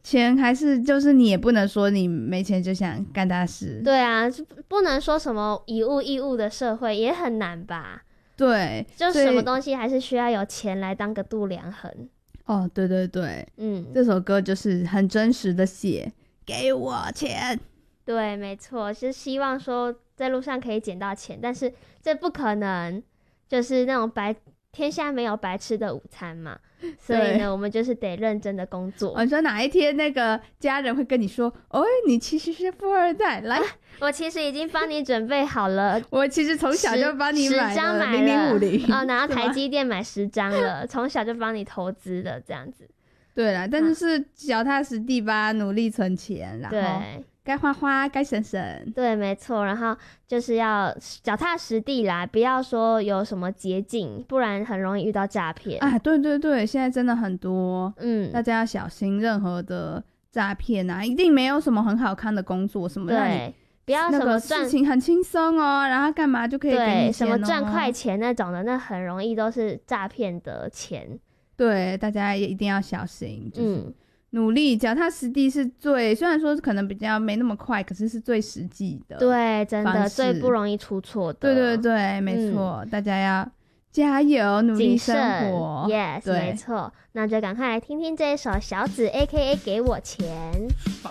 钱还是就是你也不能说你没钱就想干大事。 对啊，不能说什么以物易物的社会也很难吧。 对， 就什么东西还是需要有钱来当个度量衡。 哦，对对对，这首歌就是很真实的写给我钱。 对，没错，是希望说在路上可以捡到钱，但是这不可能，就是那种天下没有白吃的午餐嘛，所以呢，我们就是得认真的工作。 你说哪一天那个家人会跟你说，哦，你其实是富二代，来， 我其实已经帮你准备好了， 我其实从小就帮你买了 0050啊，然后台积电买10张了，从小就帮你投资的这样子。 对啦，但是脚踏实地吧，努力存钱，然后对。 该花花该省省。 对，没错，然后就是要脚踏实地啦，不要说有什么捷径，不然很容易遇到诈骗啊。对对对，现在真的很多，大家要小心任何的诈骗啊，一定没有什么很好看的工作什么让你不要什么事情很轻松哦，然后干嘛就可以给你钱哦， 什么赚快钱那种的，那很容易都是诈骗的钱。 对，大家也一定要小心，就是努力脚踏实地是最，虽然说可能比较没那么快，可是是最实际的。 对，真的最不容易出错的。 对对对，没错，大家要加油，努力生活。 Yes， 没错。那就赶快来听听这一首小紫 AKA 给我钱。